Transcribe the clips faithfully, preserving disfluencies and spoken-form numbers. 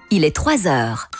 il est trois heures.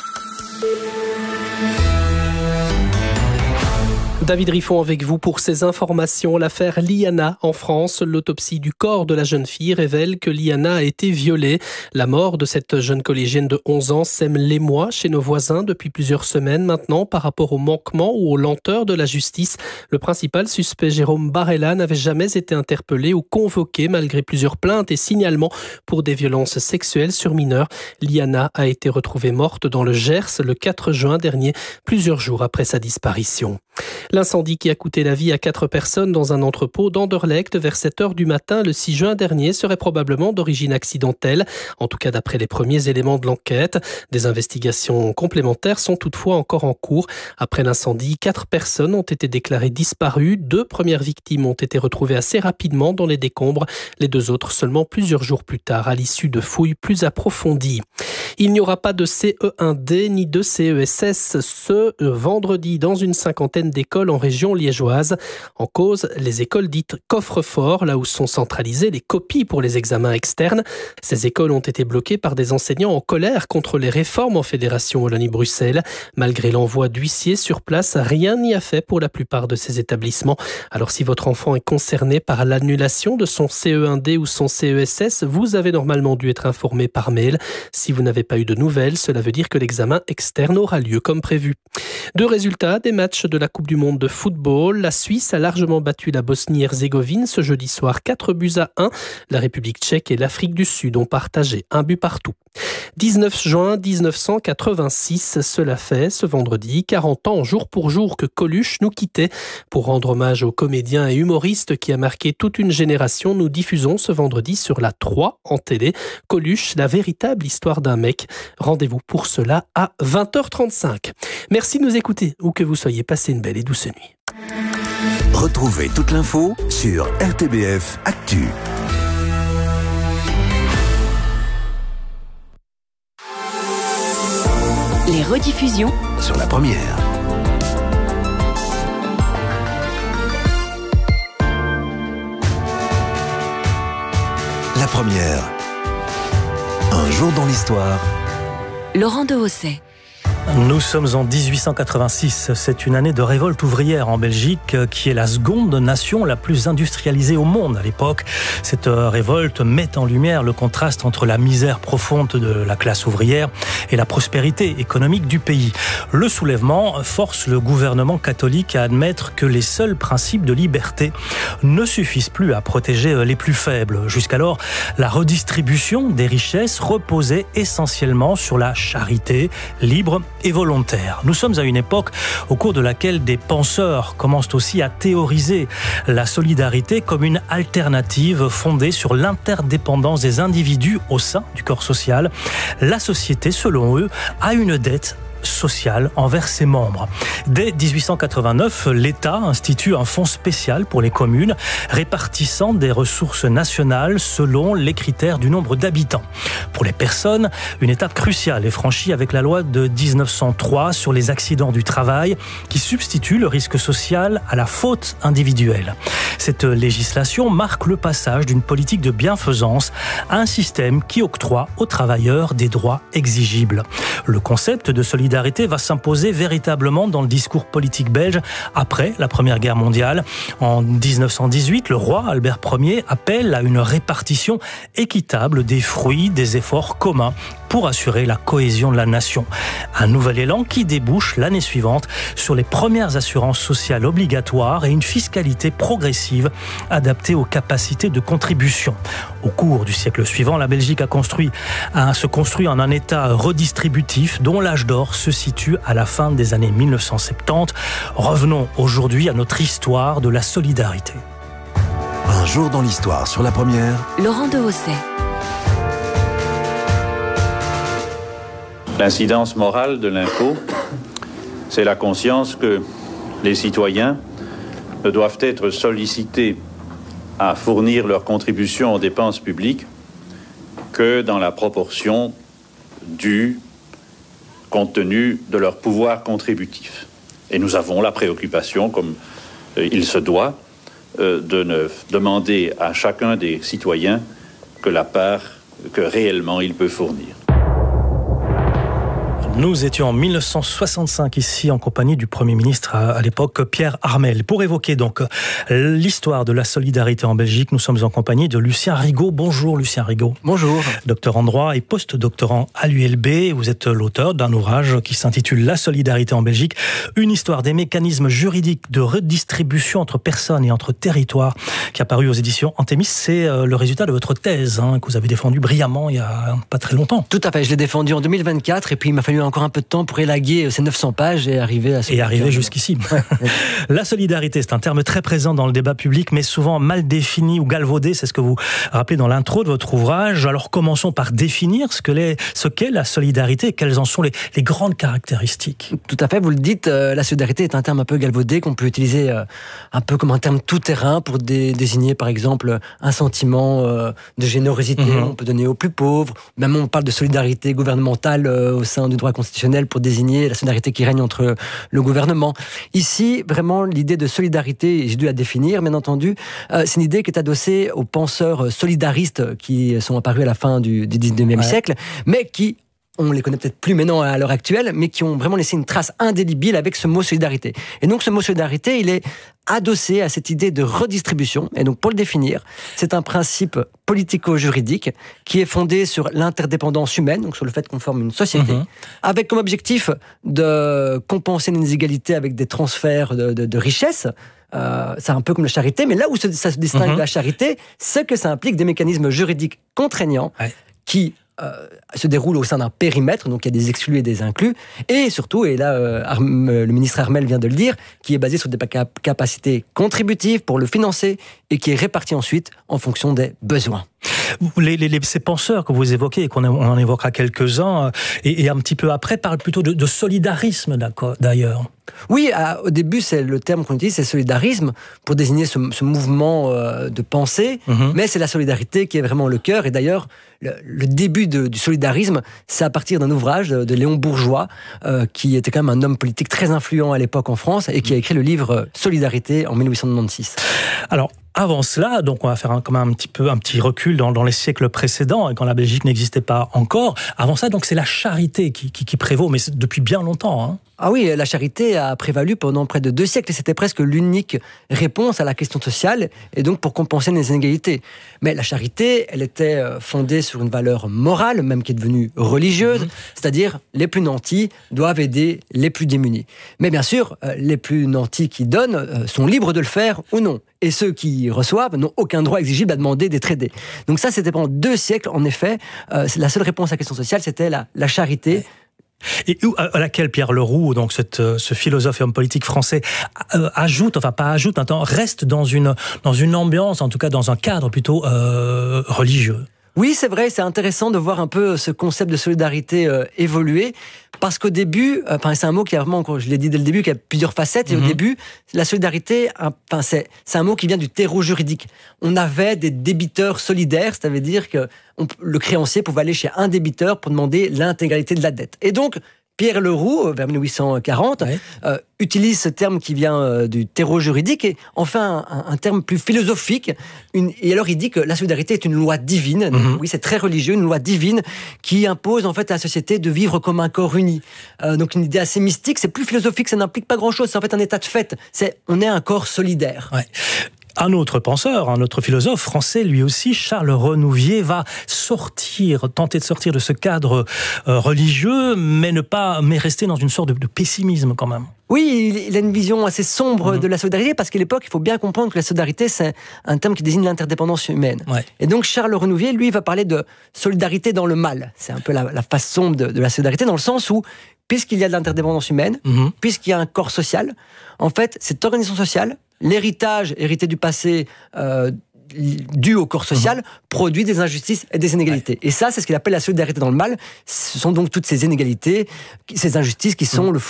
David Riffon avec vous pour ces informations. L'affaire Liana en France. L'autopsie du corps de la jeune fille révèle que Liana a été violée. La mort de cette jeune collégienne de onze ans sème l'émoi chez nos voisins depuis plusieurs semaines maintenant par rapport au manquement ou aux lenteurs de la justice. Le principal suspect, Jérôme Barella, n'avait jamais été interpellé ou convoqué malgré plusieurs plaintes et signalements pour des violences sexuelles sur mineurs. Liana a été retrouvée morte dans le Gers le quatre juin dernier, plusieurs jours après sa disparition. L'incendie qui a coûté la vie à quatre personnes dans un entrepôt d'Anderlecht vers sept heures du matin le six juin dernier serait probablement d'origine accidentelle, en tout cas d'après les premiers éléments de l'enquête. Des investigations complémentaires sont toutefois encore en cours. Après l'incendie, quatre personnes ont été déclarées disparues. Deux premières victimes ont été retrouvées assez rapidement dans les décombres. Les deux autres seulement plusieurs jours plus tard à l'issue de fouilles plus approfondies. Il n'y aura pas de C E un D ni de C E S S ce vendredi dans une cinquantaine d'écoles en région liégeoise. En cause, les écoles dites coffre-fort, là où sont centralisées les copies pour les examens externes. Ces écoles ont été bloquées par des enseignants en colère contre les réformes en Fédération Wallonie-Bruxelles. Malgré l'envoi d'huissiers sur place, rien n'y a fait pour la plupart de ces établissements. Alors si votre enfant est concerné par l'annulation de son C E un D ou son C E S S, vous avez normalement dû être informé par mail. Si vous n'avez pas eu de nouvelles, cela veut dire que l'examen externe aura lieu comme prévu. Deux résultats des matchs de la Coupe du Monde de football. La Suisse a largement battu la Bosnie-Herzégovine ce jeudi soir, quatre buts à un. La République tchèque et l'Afrique du Sud ont partagé un but partout. dix-neuf juin dix-neuf cent quatre-vingt-six, cela fait ce vendredi quarante ans jour pour jour que Coluche nous quittait. Pour rendre hommage au comédien et humoriste qui a marqué toute une génération, nous diffusons ce vendredi sur la trois en télé Coluche, la véritable histoire d'un mec. Rendez-vous pour cela à vingt heures trente-cinq. Merci de nous écouter ou que vous soyez passé une belle et douce nuit. Retrouvez toute l'info sur R T B F Actu. Les rediffusions sur la première. La première. Un jour dans l'histoire. Laurent Dehaussais. Nous sommes en dix-huit cent quatre-vingt-six. C'est une année de révolte ouvrière en Belgique, qui est la seconde nation la plus industrialisée au monde à l'époque. Cette révolte met en lumière le contraste entre la misère profonde de la classe ouvrière et la prospérité économique du pays. Le soulèvement force le gouvernement catholique à admettre que les seuls principes de liberté ne suffisent plus à protéger les plus faibles. Jusqu'alors, la redistribution des richesses reposait essentiellement sur la charité libre et volontaire. Nous sommes à une époque au cours de laquelle des penseurs commencent aussi à théoriser la solidarité comme une alternative fondée sur l'interdépendance des individus au sein du corps social. La société, selon eux, a une dette sociale envers ses membres. Dès dix-huit cent quatre-vingt-neuf, l'État institue un fonds spécial pour les communes, répartissant des ressources nationales selon les critères du nombre d'habitants. Pour les personnes, une étape cruciale est franchie avec la loi de dix-neuf cent trois sur les accidents du travail, qui substitue le risque social à la faute individuelle. Cette législation marque le passage d'une politique de bienfaisance à un système qui octroie aux travailleurs des droits exigibles. Le concept de solidarité va s'imposer véritablement dans le discours politique belge après la Première Guerre mondiale. En dix-neuf cent dix-huit, le roi Albert Ier appelle à une répartition équitable des fruits des efforts communs pour assurer la cohésion de la nation. Un nouvel élan qui débouche l'année suivante sur les premières assurances sociales obligatoires et une fiscalité progressive adaptée aux capacités de contribution. Au cours du siècle suivant, la Belgique a construit, a, se construit en un État redistributif dont l'âge d'or se situe à la fin des années mille neuf cent soixante-dix. Revenons aujourd'hui à notre histoire de la solidarité. Un jour dans l'histoire sur la première. Laurent Dehaussais. L'incidence morale de l'impôt, c'est la conscience que les citoyens ne doivent être sollicités à fournir leur contribution aux dépenses publiques que dans la proportion due compte tenu de leur pouvoir contributif. Et nous avons la préoccupation, comme euh, il se doit, euh, de ne demander à chacun des citoyens que la part que réellement il peut fournir. Nous étions en mille neuf cent soixante-cinq ici en compagnie du Premier ministre à, à l'époque, Pierre Harmel. Pour évoquer donc l'histoire de la solidarité en Belgique, nous sommes en compagnie de Lucien Rigaud. Bonjour Lucien Rigaud. Bonjour. Docteur en droit et post-doctorant à l'U L B. Vous êtes l'auteur d'un ouvrage qui s'intitule La solidarité en Belgique, une histoire des mécanismes juridiques de redistribution entre personnes et entre territoires, qui a paru aux éditions Antémis. C'est le résultat de votre thèse hein, que vous avez défendue brillamment il y a pas très longtemps. Tout à fait, je l'ai défendu en deux mille vingt-quatre et puis il m'a fallu encore un peu de temps pour élaguer ces neuf cents pages et arriver à ce Et arriver jusqu'ici. La solidarité, c'est un terme très présent dans le débat public, mais souvent mal défini ou galvaudé. C'est ce que vous rappelez dans l'intro de votre ouvrage. Alors commençons par définir ce que les, ce qu'est la solidarité et quelles en sont les, les grandes caractéristiques. Tout à fait, vous le dites, euh, la solidarité est un terme un peu galvaudé qu'on peut utiliser euh, un peu comme un terme tout-terrain pour dé- désigner par exemple un sentiment euh, de générosité. Mmh. On peut donner aux plus pauvres. Même on parle de solidarité gouvernementale euh, au sein du droit constitutionnel pour désigner la solidarité qui règne entre le gouvernement. Ici, vraiment, l'idée de solidarité, j'ai dû la définir, bien entendu, euh, c'est une idée qui est adossée aux penseurs solidaristes qui sont apparus à la fin du, du dix-neuvième ouais. siècle, mais qui on les connaît peut-être plus maintenant à l'heure actuelle, mais qui ont vraiment laissé une trace indélébile avec ce mot solidarité. Et donc ce mot solidarité, il est adossé à cette idée de redistribution. Et donc pour le définir, c'est un principe politico-juridique qui est fondé sur l'interdépendance humaine, donc sur le fait qu'on forme une société, mmh. avec comme objectif de compenser les inégalités avec des transferts de, de, de richesses. Euh, c'est un peu comme la charité, mais là où ça se distingue mmh. de la charité, c'est que ça implique des mécanismes juridiques contraignants ouais. qui Euh, se déroule au sein d'un périmètre, donc il y a des exclus et des inclus, et surtout, et là euh, Arm, le ministre Harmel vient de le dire, qui est basé sur des cap- capacités contributives pour le financer et qui est réparti ensuite en fonction des besoins. Les, les, les, ces penseurs que vous évoquez, et qu'on on en évoquera quelques-uns, et, et un petit peu après, parlent plutôt de, de solidarisme d'ailleurs. Oui, à, au début, c'est le terme qu'on utilise, c'est solidarisme, pour désigner ce, ce mouvement euh, de pensée, mmh. mais c'est la solidarité qui est vraiment le cœur, et d'ailleurs, le, le début de, du solidarisme, c'est à partir d'un ouvrage de, de Léon Bourgeois, euh, qui était quand même un homme politique très influent à l'époque en France, et qui a écrit le livre Solidarité en mille huit cent quatre-vingt-seize. Alors, avant cela, donc on va faire un, quand même un petit peu un petit recul dans, dans les siècles précédents, et quand la Belgique n'existait pas encore. Avant ça, donc c'est la charité qui, qui, qui prévaut, mais c'est depuis bien longtemps. Hein. Ah oui, la charité a prévalu pendant près de deux siècles et c'était presque l'unique réponse à la question sociale et donc pour compenser les inégalités. Mais la charité, elle était fondée sur une valeur morale, même qui est devenue religieuse, mmh. c'est-à-dire les plus nantis doivent aider les plus démunis. Mais bien sûr, les plus nantis qui donnent sont libres de le faire ou non. Et ceux qui reçoivent n'ont aucun droit exigible à demander d'être aidés. Donc ça, c'était pendant deux siècles, en effet. Euh, la seule réponse à la question sociale, c'était la, la charité. Et à laquelle Pierre Leroux, donc cette, ce philosophe et homme politique français, ajoute, enfin pas ajoute, maintenant reste dans une, dans une ambiance, en tout cas dans un cadre plutôt euh, religieux. Oui, c'est vrai, c'est intéressant de voir un peu ce concept de solidarité euh, évoluer, parce qu'au début, enfin, c'est un mot qui a vraiment, je l'ai dit dès le début, qui a plusieurs facettes, et mm-hmm. au début, la solidarité, enfin, c'est, c'est un mot qui vient du terreau juridique. On avait des débiteurs solidaires, ça veut dire que on, le créancier pouvait aller chez un débiteur pour demander l'intégralité de la dette. Et donc, Pierre Leroux, vers mille huit cent quarante, ouais. euh, utilise ce terme qui vient euh, du terreau juridique et enfin un, un terme plus philosophique. Une, et alors il dit que la solidarité est une loi divine. Mm-hmm. Donc, oui, c'est très religieux, une loi divine qui impose en fait à la société de vivre comme un corps uni. Euh, donc une idée assez mystique, c'est plus philosophique, ça n'implique pas grand-chose. C'est en fait un état de fait. C'est on est un corps solidaire. Ouais. Un autre penseur, un autre philosophe français, lui aussi, Charles Renouvier, va sortir, tenter de sortir de ce cadre euh, religieux, mais ne pas, mais rester dans une sorte de, de pessimisme quand même. Oui, il a une vision assez sombre mmh. de la solidarité, parce qu'à l'époque, il faut bien comprendre que la solidarité, c'est un terme qui désigne l'interdépendance humaine. Ouais. Et donc, Charles Renouvier, lui, va parler de solidarité dans le mal. C'est un peu la, la face sombre de, de la solidarité, dans le sens où, puisqu'il y a de l'interdépendance humaine, mmh. puisqu'il y a un corps social, en fait, cette organisation sociale, l'héritage hérité du passé euh, dû au corps social, mmh. produit des injustices et des inégalités. Ouais. Et ça, c'est ce qu'il appelle la solidarité dans le mal. Ce sont donc toutes ces inégalités, ces injustices qui sont mmh. le fruit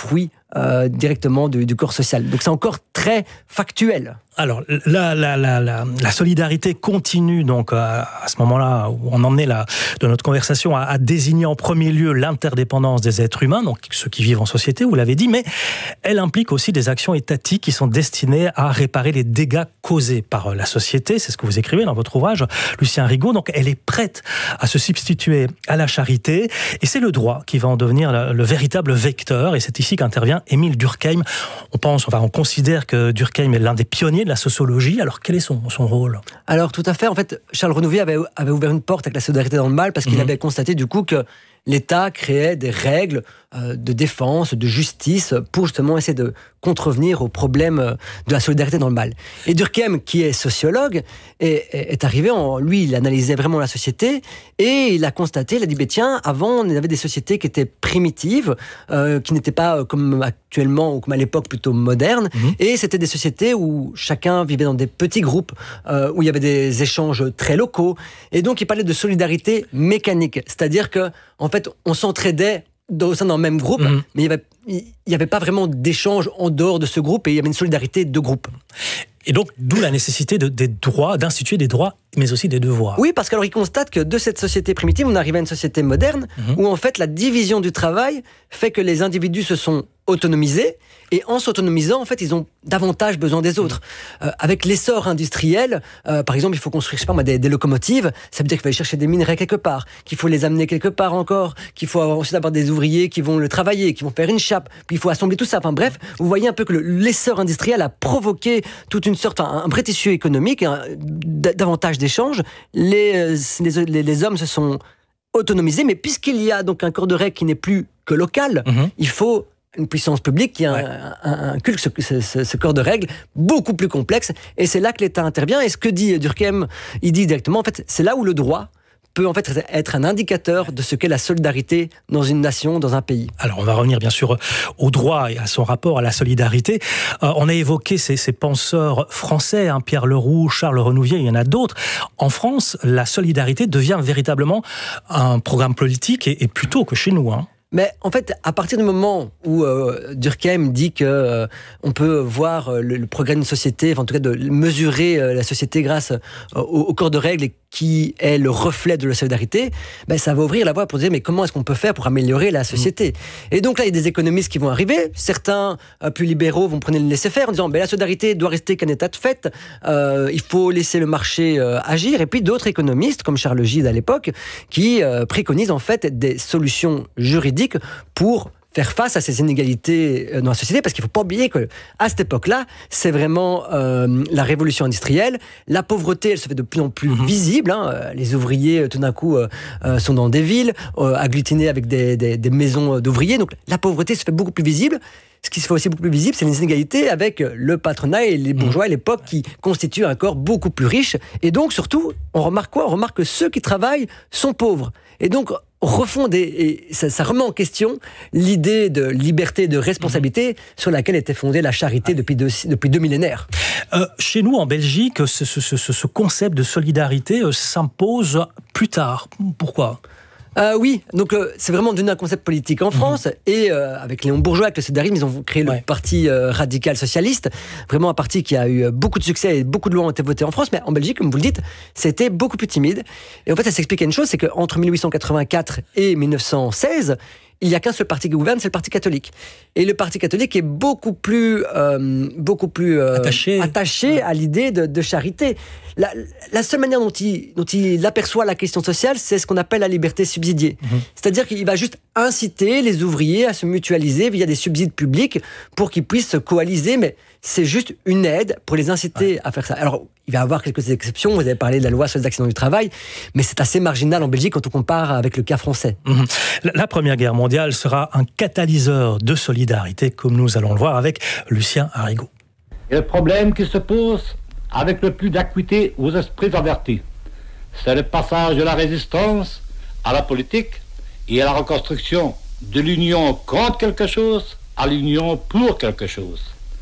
euh, directement du, du corps social. Donc c'est encore très factuel. Alors, la, la, la, la, la solidarité continue, donc, à, à ce moment-là, où on en est là, de notre conversation, à, à désigner en premier lieu l'interdépendance des êtres humains, donc ceux qui vivent en société, vous l'avez dit, mais elle implique aussi des actions étatiques qui sont destinées à réparer les dégâts causés par la société. C'est ce que vous écrivez dans votre ouvrage, Lucien Rigaud. Donc, elle est prête à se substituer à la charité, et c'est le droit qui va en devenir le, le véritable vecteur, et c'est ici qu'intervient Émile Durkheim. On pense, enfin, on considère que Durkheim est l'un des pionniers de la sociologie. Alors, quel est son, son rôle ? Alors, tout à fait. En fait, Charles Renouvier avait, avait ouvert une porte avec la solidarité dans le mal parce qu'il mmh. avait constaté, du coup, que l'État créait des règles euh, de défense, de justice, pour justement essayer de contrevenir aux problèmes de la solidarité dans le mal. Et Durkheim, qui est sociologue, est, est arrivé, en, lui, il analysait vraiment la société, et il a constaté, il a dit, bah, tiens, avant, on avait des sociétés qui étaient primitives, euh, qui n'étaient pas comme actuellement, ou comme à l'époque, plutôt modernes, mmh. et c'était des sociétés où chacun vivait dans des petits groupes, euh, où il y avait des échanges très locaux, et donc il parlait de solidarité mécanique, c'est-à-dire que, en fait, on s'entraidait au sein d'un même groupe, mmh. mais il n'y avait, il y avait pas vraiment d'échange en dehors de ce groupe, et il y avait une solidarité de groupe. Et donc, d'où la nécessité de, des droits, d'instituer des droits, mais aussi des devoirs. Oui, parce qu'alors il constate que de cette société primitive, on arrive à une société moderne, mmh. où en fait la division du travail fait que les individus se sont autonomisés, et en s'autonomisant, en fait, ils ont davantage besoin des autres. Mmh. Euh, avec l'essor industriel, euh, par exemple, il faut construire, je sais pas moi, des, des locomotives, ça veut dire qu'il faut aller chercher des minerais quelque part, qu'il faut les amener quelque part encore, qu'il faut ensuite avoir des ouvriers qui vont le travailler, qui vont faire une chape, puis il faut assembler tout ça. Enfin bref, vous voyez un peu que le, l'essor industriel a provoqué toute une sorte, un, un vrai tissu économique, un, davantage d'échanges. Les, les, les, les hommes se sont autonomisés, mais puisqu'il y a donc un corps de règle qui n'est plus que local, mmh. il faut une puissance publique qui a ouais. un, un, un culte, ce, ce, ce corps de règles beaucoup plus complexe, et c'est là que l'État intervient. Et ce que dit Durkheim, il dit directement, en fait, c'est là où le droit peut en fait être un indicateur de ce qu'est la solidarité dans une nation, dans un pays. Alors on va revenir bien sûr au droit et à son rapport à la solidarité. Euh, on a évoqué ces, ces penseurs français, hein, Pierre Leroux, Charles Renouvier, il y en a d'autres. En France, la solidarité devient véritablement un programme politique, et, et plutôt que chez nous, hein. Mais en fait, à partir du moment où euh, Durkheim dit que euh, on peut voir euh, le, le progrès d'une société, enfin en tout cas de mesurer euh, la société grâce euh, au, au corps de règles qui est le reflet de la solidarité, ben ça va ouvrir la voie pour dire mais comment est-ce qu'on peut faire pour améliorer la société ? mmh. Et donc là, il y a des économistes qui vont arriver, certains euh, plus libéraux vont prendre le laisser-faire en disant ben la solidarité doit rester qu'un état de fait, euh, il faut laisser le marché euh, agir, et puis d'autres économistes comme Charles Gide à l'époque qui euh, préconisent en fait des solutions juridiques pour faire face à ces inégalités dans la société, parce qu'il ne faut pas oublier qu'à cette époque-là, c'est vraiment euh, la révolution industrielle. La pauvreté, elle se fait de plus en plus mmh. visible. Hein. Les ouvriers, tout d'un coup, euh, sont dans des villes, euh, agglutinés avec des, des, des maisons d'ouvriers. Donc la pauvreté se fait beaucoup plus visible. Ce qui se fait aussi beaucoup plus visible, c'est les inégalités avec le patronat et les bourgeois à l'époque, qui constituent un corps beaucoup plus riche. Et donc, surtout, on remarque quoi ? On remarque que ceux qui travaillent sont pauvres. Et donc, refondent, et ça, ça remet en question l'idée de liberté, de responsabilité, mmh. sur laquelle était fondée la charité depuis deux, depuis deux millénaires. Euh, chez nous, en Belgique, ce, ce, ce, ce concept de solidarité euh, s'impose plus tard. Pourquoi ? Euh, oui, donc euh, c'est vraiment devenu un concept politique en France, mmh. et euh, avec Léon Bourgeois, avec le solidarisme, ils ont créé ouais. le parti euh, radical socialiste, vraiment un parti qui a eu beaucoup de succès, et beaucoup de lois ont été votées en France, mais en Belgique, comme vous le dites, c'était beaucoup plus timide. Et en fait, ça s'explique à une chose, c'est qu'entre mille huit cent quatre-vingt-quatre et mille neuf cent seize, il n'y a qu'un seul parti qui gouverne, c'est le Parti catholique. Et le Parti catholique est beaucoup plus, euh, beaucoup plus euh, attaché, attaché ouais. à l'idée de, de charité. La, la seule manière dont il, dont il aperçoit la question sociale, c'est ce qu'on appelle la liberté subsidiée. Mmh. C'est-à-dire qu'il va juste inciter les ouvriers à se mutualiser via des subsides publics pour qu'ils puissent se coaliser, mais c'est juste une aide pour les inciter ouais. à faire ça. Alors, il va y avoir quelques exceptions, vous avez parlé de la loi sur les accidents du travail, mais c'est assez marginal en Belgique quand on compare avec le cas français. Mmh. La Première Guerre mondiale sera un catalyseur de solidarité, comme nous allons le voir avec Lucien Rigaud. Et le problème qui se pose avec le plus d'acuité aux esprits avertis, c'est le passage de la résistance à la politique et à la reconstruction de l'union contre quelque chose à l'union pour quelque chose.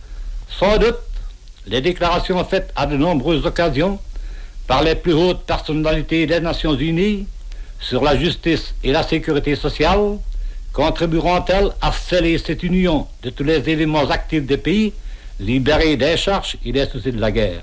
Sans doute, les déclarations faites à de nombreuses occasions par les plus hautes personnalités des Nations Unies sur la justice et la sécurité sociale contribueront-elles à sceller cette union de tous les éléments actifs des pays, libérés des charges et des soucis de la guerre?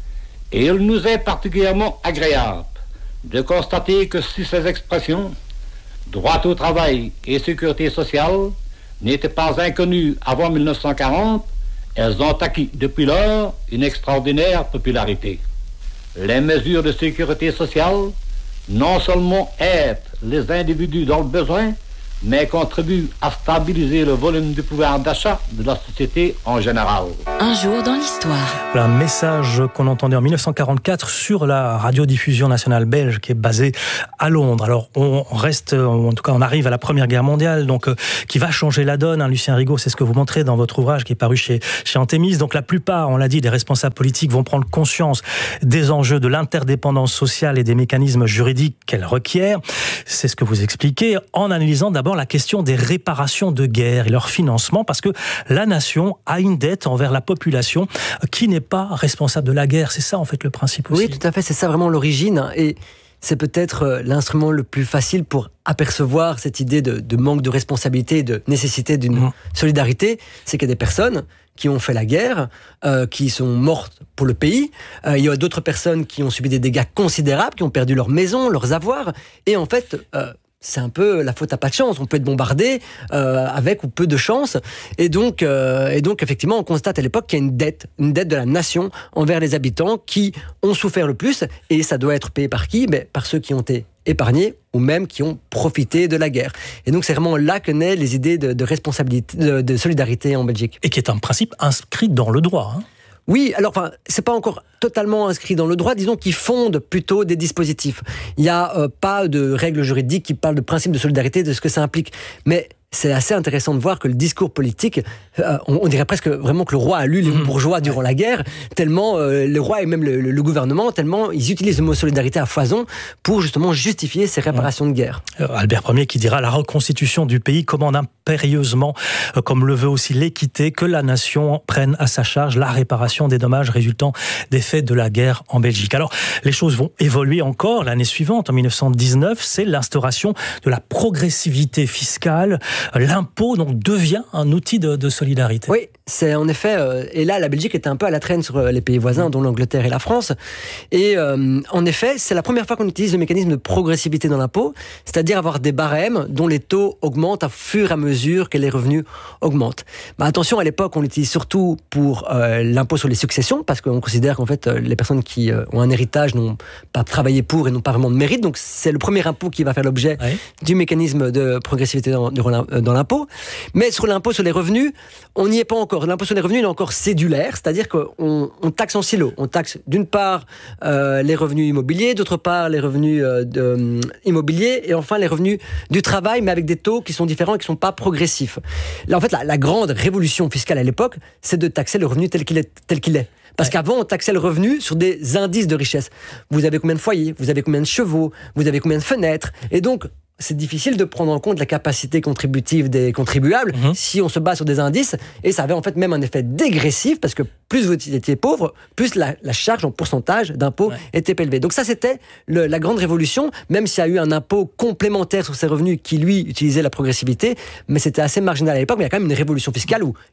Et il nous est particulièrement agréable de constater que si ces expressions, droit au travail et sécurité sociale, n'étaient pas inconnues avant mille neuf cent quarante, elles ont acquis depuis lors une extraordinaire popularité. Les mesures de sécurité sociale non seulement aident les individus dans le besoin, mais contribuent à stabiliser le volume du pouvoir d'achat de la société en général. Un jour dans l'histoire. Un message qu'on entendait en mille neuf cent quarante-quatre sur la radiodiffusion nationale belge qui est basée à Londres. Alors on reste, en tout cas on arrive à la Première Guerre mondiale, donc euh, qui va changer la donne. Hein, Lucien Rigaud, c'est ce que vous montrez dans votre ouvrage qui est paru chez, chez Antémis. Donc la plupart, on l'a dit, des responsables politiques vont prendre conscience des enjeux de l'interdépendance sociale et des mécanismes juridiques qu'elle requiert. C'est ce que vous expliquez en analysant d'abord la question des réparations de guerre et leur financement, parce que la nation a une dette envers la population qui n'est pas responsable de la guerre. C'est ça en fait le principe aussi. Oui, tout à fait, c'est ça vraiment l'origine. Et c'est peut-être l'instrument le plus facile pour apercevoir cette idée de, de manque de responsabilité, de nécessité d'une mmh. solidarité. C'est qu'il y a des personnes qui ont fait la guerre, euh, qui sont mortes pour le pays. Euh, il y a d'autres personnes qui ont subi des dégâts considérables, qui ont perdu leur maison, leurs avoirs. Et en fait, euh, c'est un peu la faute à pas de chance. On peut être bombardé euh, avec ou peu de chance. Et donc, euh, et donc, effectivement, on constate à l'époque qu'il y a une dette, une dette de la nation envers les habitants qui ont souffert le plus. Et ça doit être payé par qui ? Mais par ceux qui ont été épargnés ou même qui ont profité de la guerre. Et donc, c'est vraiment là que naissent les idées de, de responsabilité, de, de solidarité en Belgique. Et qui est un principe inscrit dans le droit, hein. Oui, alors enfin, c'est pas encore totalement inscrit dans le droit, disons qu'ils fondent plutôt des dispositifs. Il n'y a euh, pas de règles juridiques qui parlent de principe de solidarité, de ce que ça implique. Mais c'est assez intéressant de voir que le discours politique, euh, on, on dirait presque vraiment que le roi a lu les bourgeois mmh. durant la guerre, tellement euh, le roi et même le, le, le gouvernement, tellement ils utilisent le mot solidarité à foison pour justement justifier ces réparations mmh. de guerre. Euh, Albert Ier qui dira: la reconstitution du pays commande impérieusement, euh, comme le veut aussi l'équité, que la nation prenne à sa charge la réparation des dommages résultant des faits de la guerre en Belgique. Alors, les choses vont évoluer encore l'année suivante, en mille neuf cent dix-neuf, c'est l'instauration de la progressivité fiscale. L'impôt donc devient un outil de, de solidarité. Oui, c'est en effet. Euh, et là, la Belgique était un peu à la traîne sur les pays voisins, dont l'Angleterre et la France. Et euh, en effet, c'est la première fois qu'on utilise le mécanisme de progressivité dans l'impôt, c'est-à-dire avoir des barèmes dont les taux augmentent à fur et à mesure que les revenus augmentent. Bah, attention, à l'époque, on l'utilise surtout pour euh, l'impôt sur les successions, parce qu'on considère qu'en fait, les personnes qui euh, ont un héritage n'ont pas travaillé pour et n'ont pas vraiment de mérite. Donc, c'est le premier impôt qui va faire l'objet oui. du mécanisme de progressivité dans, dans l'impôt. Mais sur l'impôt sur les revenus, on n'y est pas encore. L'impôt sur les revenus il est encore cédulaire, c'est-à-dire qu'on on taxe en silo. On taxe d'une part euh, les revenus immobiliers, d'autre part les revenus euh, de, euh, immobiliers, et enfin les revenus du travail, mais avec des taux qui sont différents et qui ne sont pas progressifs. Là, en fait, la, la grande révolution fiscale à l'époque, c'est de taxer le revenu tel qu'il est. Tel qu'il est. Parce ouais. qu'avant, on taxait le revenu sur des indices de richesse. Vous avez combien de foyers ? Vous avez combien de chevaux ? Vous avez combien de fenêtres ? Et donc, c'est difficile de prendre en compte la capacité contributive des contribuables mmh. si on se base sur des indices. Et ça avait en fait même un effet dégressif, parce que plus vous étiez pauvre, plus la, la charge en pourcentage d'impôt ouais. était élevée. Donc ça, c'était le, la grande révolution, même s'il y a eu un impôt complémentaire sur ces revenus qui, lui, utilisait la progressivité, mais c'était assez marginal à l'époque. Mais il y a quand même une révolution fiscale où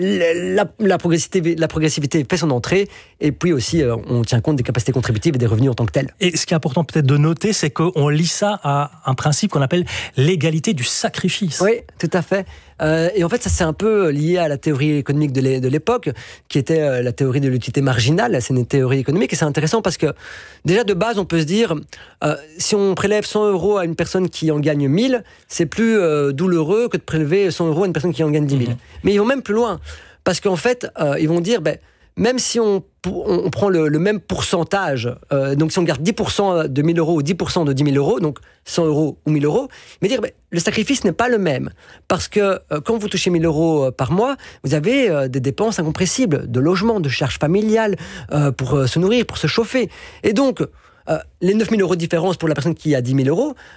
La, la, progressivité, la progressivité fait son entrée, et puis aussi euh, on tient compte des capacités contributives et des revenus en tant que tels. Et ce qui est important peut-être de noter, c'est qu'on lie ça à un principe qu'on appelle l'égalité du sacrifice. Oui, tout à fait. Euh, et en fait, ça c'est un peu lié à la théorie économique de l'époque, qui était euh, la théorie de l'utilité marginale. C'est une théorie économique, et c'est intéressant parce que déjà de base, on peut se dire, euh, si on prélève cent euros à une personne qui en gagne mille, c'est plus euh, douloureux que de prélever cent euros à une personne qui en gagne dix mille. Mmh. Mais ils vont même plus loin, parce qu'en fait, euh, ils vont dire, ben, même si on, on prend le, le même pourcentage, euh, donc si on garde dix pour cent de mille euros ou dix pour cent de dix mille euros, donc cent euros ou mille euros, mais dire, ben, le sacrifice n'est pas le même. Parce que euh, quand vous touchez mille euros par mois, vous avez euh, des dépenses incompressibles, de logement, de charges familiales, euh, pour euh, se nourrir, pour se chauffer. Et donc, euh, les neuf mille euros de différence pour la personne qui a dix mille euros, euh,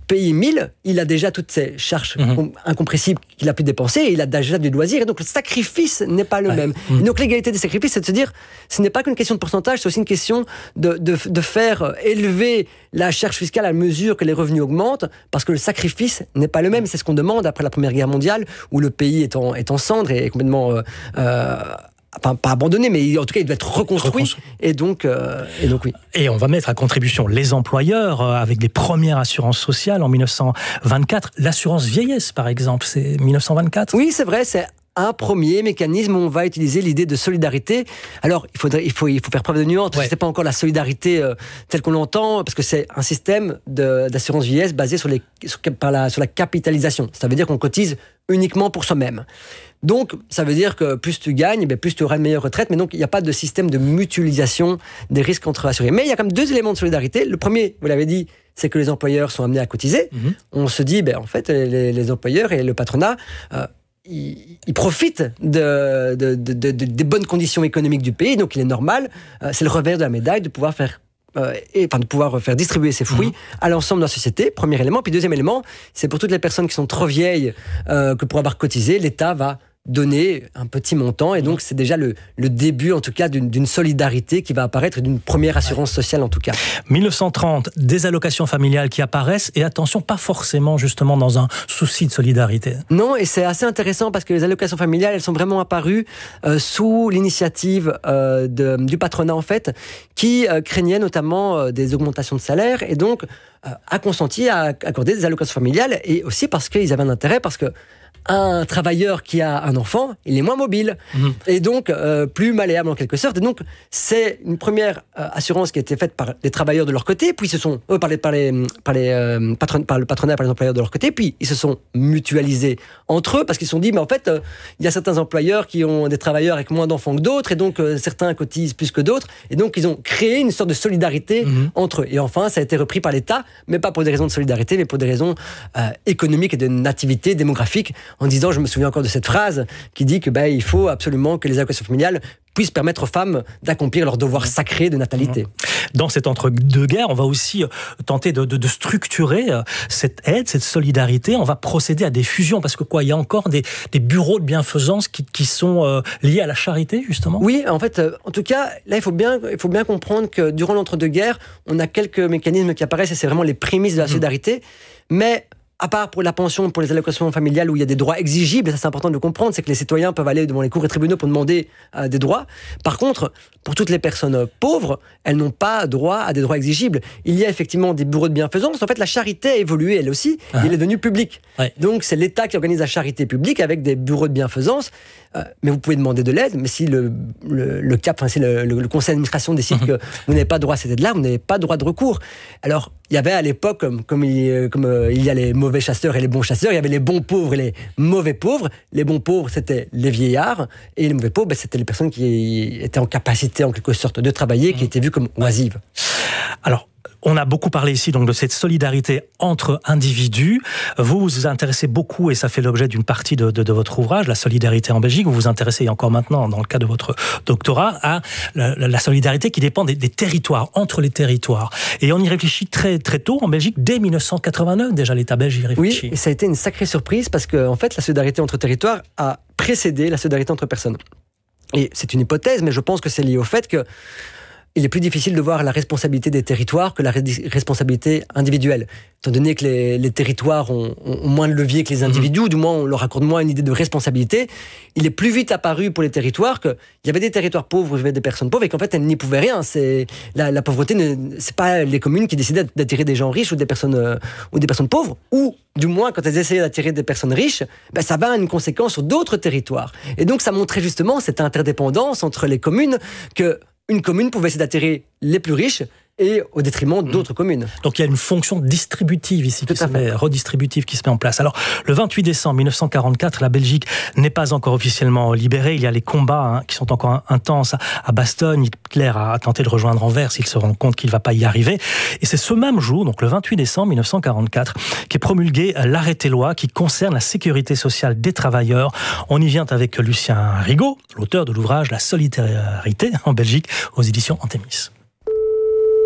payer mille, il a déjà toutes ses charges mmh. incompressibles qu'il a pu dépenser et il a déjà du loisir. Et donc, le sacrifice n'est pas le ouais. même. Mmh. Et donc, l'égalité des sacrifices, c'est de se dire, ce n'est pas qu'une question de pourcentage, c'est aussi une question de, de, de faire élever la charge fiscale à mesure que les revenus augmentent, parce que le sacrifice n'est pas le même. C'est ce qu'on demande après la Première Guerre mondiale, où le pays est en, est en cendres et est complètement... Euh, euh, Enfin, pas abandonné, mais en tout cas, il doit être reconstruit. reconstruit. Et donc, euh, et donc, oui. Et on va mettre à contribution les employeurs euh, avec les premières assurances sociales en dix-neuf cent vingt-quatre. L'assurance vieillesse, par exemple, c'est dix-neuf cent vingt-quatre. Oui, c'est vrai, c'est un premier mécanisme où on va utiliser l'idée de solidarité. Alors, il faudrait, il faut, il faut faire preuve de nuance. Ouais. C'est pas encore la solidarité euh, telle qu'on l'entend, parce que c'est un système de, d'assurance vieillesse basé sur les, sur, par la, sur la capitalisation. Ça veut dire qu'on cotise uniquement pour soi-même. Donc, ça veut dire que plus tu gagnes, plus tu auras une meilleure retraite. Mais donc, il n'y a pas de système de mutualisation des risques entre assurés. Mais il y a quand même deux éléments de solidarité. Le premier, vous l'avez dit, c'est que les employeurs sont amenés à cotiser. Mmh. On se dit, ben, en fait, les, les employeurs et le patronat, euh, ils, ils profitent de, de, de, de, de, des bonnes conditions économiques du pays. Donc, il est normal, euh, c'est le revers de la médaille de pouvoir faire Euh, et, enfin, de pouvoir faire distribuer ces fruits mmh. à l'ensemble de la société, premier élément. Puis deuxième élément, c'est pour toutes les personnes qui sont trop vieilles euh, que pour avoir cotisé, l'État va donner un petit montant, et donc c'est déjà le, le début en tout cas d'une, d'une solidarité qui va apparaître, d'une première assurance sociale en tout cas. dix-neuf cent trente, des allocations familiales qui apparaissent, et attention, pas forcément justement dans un souci de solidarité. Non, et c'est assez intéressant parce que les allocations familiales, elles sont vraiment apparues euh, sous l'initiative euh, de, du patronat en fait, qui euh, craignait notamment euh, des augmentations de salaire, et donc euh, a consenti à accorder des allocations familiales, et aussi parce qu'ils avaient un intérêt, parce que un travailleur qui a un enfant, il est moins mobile, mmh. et donc euh, plus malléable en quelque sorte. Et donc, c'est une première euh, assurance qui a été faite par les travailleurs de leur côté, puis ils se sont, euh, par, les, par, les, par, les, euh, patron, par le patronat, par les employeurs de leur côté, puis ils se sont mutualisés entre eux, parce qu'ils se sont dit, mais en fait, il euh, y a certains employeurs qui ont des travailleurs avec moins d'enfants que d'autres, et donc euh, certains cotisent plus que d'autres, et donc ils ont créé une sorte de solidarité mmh. entre eux. Et enfin, ça a été repris par l'État, mais pas pour des raisons de solidarité, mais pour des raisons euh, économiques et de nativité démographique, en disant, je me souviens encore de cette phrase qui dit que ben, il faut absolument que les allocations familiales puissent permettre aux femmes d'accomplir leur devoir sacré de natalité. Dans cet entre-deux-guerres, on va aussi tenter de, de, de structurer cette aide, cette solidarité. On va procéder à des fusions, parce que quoi, il y a encore des, des bureaux de bienfaisance qui, qui sont euh, liés à la charité, justement. Oui, en fait, euh, en tout cas, là, il faut bien, il faut bien comprendre que durant l'entre-deux-guerres, on a quelques mécanismes qui apparaissent, et c'est vraiment les prémices de la solidarité, mmh. mais à part pour la pension, pour les allocations familiales où il y a des droits exigibles, et ça c'est important de le comprendre, c'est que les citoyens peuvent aller devant les cours et tribunaux pour demander euh, des droits. Par contre, pour toutes les personnes pauvres, elles n'ont pas droit à des droits exigibles. Il y a effectivement des bureaux de bienfaisance. En fait, la charité a évolué elle aussi, ah. et elle est devenue publique. Ouais. Donc c'est l'État qui organise la charité publique avec des bureaux de bienfaisance. Euh, mais vous pouvez demander de l'aide, mais si le, le, le cap, enfin si le, le, le conseil d'administration décide mmh. que vous n'avez pas droit à cette aide-là, vous n'avez pas droit de recours. Alors, il y avait à l'époque, comme, comme, il, comme euh, il y a les mauvais chasseurs et les bons chasseurs, il y avait les bons pauvres et les mauvais pauvres. Les bons pauvres, c'était les vieillards, et les mauvais pauvres, ben, c'était les personnes qui étaient en capacité, en quelque sorte, de travailler, qui étaient vues comme oisives. Alors, on a beaucoup parlé ici donc de cette solidarité entre individus. Vous vous intéressez beaucoup, et ça fait l'objet d'une partie de, de, de votre ouvrage, la solidarité en Belgique. Vous vous intéressez, et encore maintenant, dans le cas de votre doctorat, à la, la solidarité qui dépend des, des territoires, entre les territoires. Et on y réfléchit très, très tôt en Belgique, dès dix-neuf cent quatre-vingt-neuf, déjà l'État belge y réfléchit. Oui, et ça a été une sacrée surprise, parce que en fait, la solidarité entre territoires a précédé la solidarité entre personnes. Et c'est une hypothèse, mais je pense que c'est lié au fait que il est plus difficile de voir la responsabilité des territoires que la responsabilité individuelle. Étant donné que les, les territoires ont, ont moins de levier que les individus, mmh. ou du moins on leur accorde moins une idée de responsabilité, il est plus vite apparu pour les territoires qu'il y avait des territoires pauvres où il y avait des personnes pauvres, et qu'en fait elles n'y pouvaient rien. C'est, la, la pauvreté, ne, c'est pas les communes qui décidaient d'attirer des gens riches ou des personnes, euh, ou des personnes pauvres, ou du moins quand elles essayaient d'attirer des personnes riches, ben, ça va à une conséquence sur d'autres territoires. Et donc ça montrait justement cette interdépendance entre les communes, que une commune pouvait essayer d'attirer les plus riches et au détriment d'autres mmh. communes. Donc il y a une fonction distributive ici, qui se met, redistributive qui se met en place. Alors le vingt-huit décembre dix-neuf cent quarante-quatre, la Belgique n'est pas encore officiellement libérée. Il y a les combats hein, qui sont encore intenses à, à Bastogne. Hitler a tenté de rejoindre Anvers, il se rend compte qu'il ne va pas y arriver. Et c'est ce même jour, donc le vingt-huit décembre dix-neuf cent quarante-quatre, qu'est promulgué l'arrêté-loi qui concerne la sécurité sociale des travailleurs. On y vient avec Lucien Rigaud, l'auteur de l'ouvrage La solidarité en Belgique, aux éditions Antémis.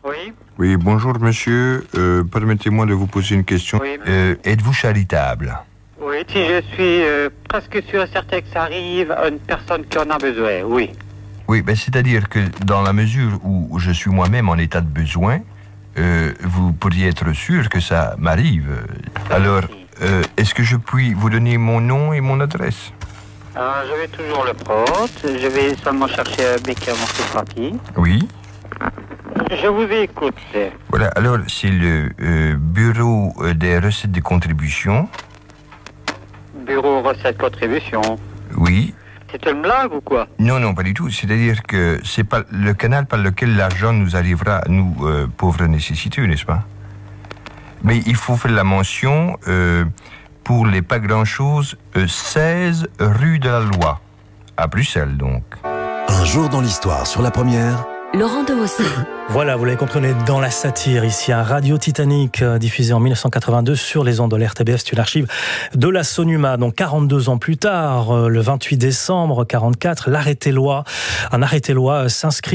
Oui. Oui, bonjour monsieur. Euh, permettez-moi de vous poser une question. Oui. Euh, êtes-vous charitable? Oui, si je suis euh, presque sûr et certain que ça arrive à une personne qui en a besoin, oui. Oui, ben, c'est-à-dire que dans la mesure où je suis moi-même en état de besoin, euh, vous pourriez être sûr que ça m'arrive. Alors, euh, est-ce que je puis vous donner mon nom et mon adresse? Alors, je vais toujours le prendre. Je vais seulement chercher un béquet à mon Oui. Je vous écoute. Voilà, alors c'est le euh, bureau des recettes de contribution. Bureau recettes contribution. Oui. C'est une blague ou quoi? Non, non, pas du tout. C'est-à-dire que c'est pas le canal par lequel l'argent nous arrivera, nous, euh, pauvres nécessiteux, n'est-ce pas? Mais il faut faire la mention, euh, pour les pas grand-chose, euh, seize rue de la Loi, à Bruxelles, donc. Un jour dans l'histoire sur la première. Laurent Dehausset. Voilà, vous l'avez compris, on est dans la satire ici, à Radio Titanic, diffusé en mille neuf cent quatre-vingt-deux sur les ondes de l'R T B F. C'est une archive de la Sonuma. Donc quarante-deux ans plus tard, le vingt-huit décembre quarante-quatre, l'arrêté loi, un arrêté loi s'inscrit